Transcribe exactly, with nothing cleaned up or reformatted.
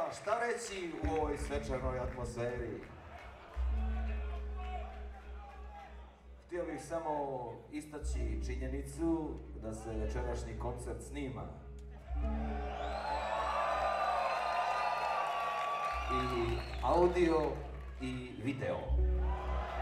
šta reći u ovoj svečanoj atmosferi? Htio bih samo istaći činjenicu da se večerašnji koncert snima. I audio i video.